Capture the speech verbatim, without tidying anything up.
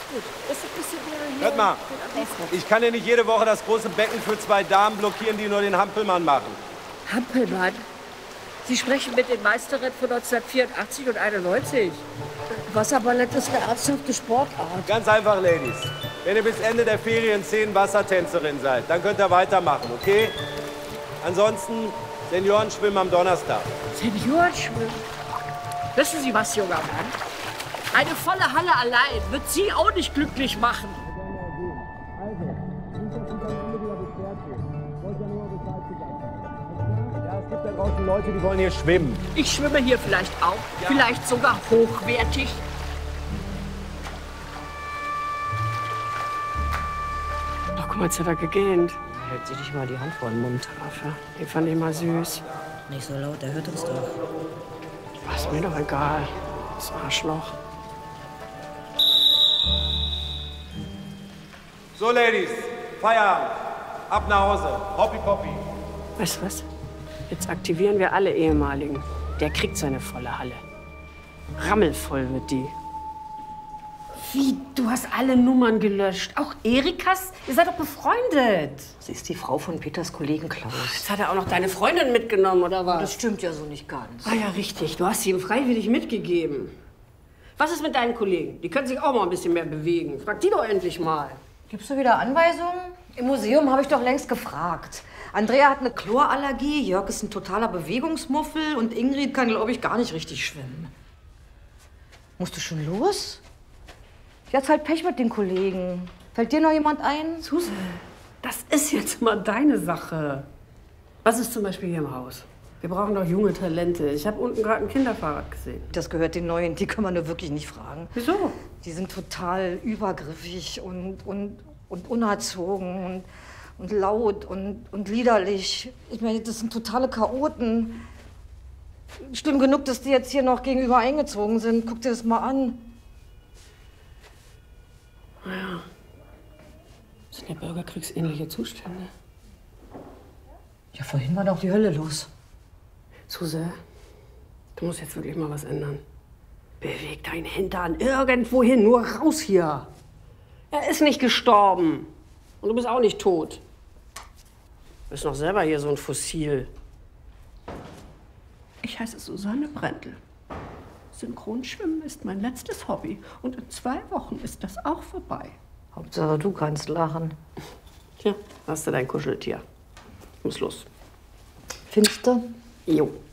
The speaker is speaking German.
gut. Das ist ein bisschen mehr hier. Hört mal, ich kann ja nicht jede Woche das große Becken für zwei Damen blockieren, die nur den Hampelmann machen. Hampelmann? Sie sprechen mit den Meisterrennen von neunzehnhundertvierundachtzig und einundneunzig. Wasserballett ist eine ernsthafte Sportart. Ganz einfach, Ladies. Wenn ihr bis Ende der Ferien zehn Wassertänzerin seid, dann könnt ihr weitermachen, okay? Ansonsten Seniorenschwimmen am Donnerstag. Seniorenschwimmen? Wissen Sie was, junger Mann? Eine volle Halle allein wird Sie auch nicht glücklich machen. Ja, es gibt da draußen Leute, die wollen hier schwimmen. Ich schwimme hier vielleicht auch. Ja. Vielleicht sogar hochwertig. Ach, guck mal, jetzt hat er gegähnt. Hält sich nicht mal die Hand vor den Mund. Affe, den fand ich mal süß. Nicht so laut, der hört uns doch. Ist mir doch egal. Das Arschloch. So, Ladies, Feierabend. Ab nach Hause. Hoppi Poppi. Weißt du was? Jetzt aktivieren wir alle Ehemaligen. Der kriegt seine volle Halle. Rammelvoll wird die. Wie? Du hast alle Nummern gelöscht? Auch Erikas? Ihr seid doch befreundet. Sie ist die Frau von Peters Kollegen Klaus. Jetzt hat er auch noch deine Freundin mitgenommen, oder was? Das stimmt ja so nicht ganz. Ah ja, richtig. Du hast sie ihm freiwillig mitgegeben. Was ist mit deinen Kollegen? Die können sich auch mal ein bisschen mehr bewegen. Frag die doch endlich mal. Gibst du wieder Anweisungen? Im Museum habe ich doch längst gefragt. Andrea hat eine Chlorallergie, Jörg ist ein totaler Bewegungsmuffel und Ingrid kann, glaube ich, gar nicht richtig schwimmen. Musst du schon los? Jetzt halt Pech mit den Kollegen. Fällt dir noch jemand ein? Suse, das ist jetzt mal deine Sache. Was ist zum Beispiel hier im Haus? Wir brauchen doch junge Talente. Ich habe unten gerade ein Kinderfahrrad gesehen. Das gehört den Neuen, die kann man nur wirklich nicht fragen. Wieso? Die sind total übergriffig und, und, und unerzogen und, und laut und, und liederlich. Ich meine, das sind totale Chaoten. Schlimm genug, dass die jetzt hier noch gegenüber eingezogen sind. Guck dir das mal an. Naja, das sind ja bürgerkriegsähnliche Zustände. Ja, vorhin war doch die Hölle los. Suse, du musst jetzt wirklich mal was ändern. Beweg deinen Hintern irgendwo hin, nur raus hier. Er ist nicht gestorben. Und du bist auch nicht tot. Du bist noch selber hier so ein Fossil. Ich heiße Susanne Brendel. Synchronschwimmen ist mein letztes Hobby. Und in zwei Wochen ist das auch vorbei. Hauptsache, du kannst lachen. Tja, hast du dein Kuscheltier. Muss los. Findest du? Jo.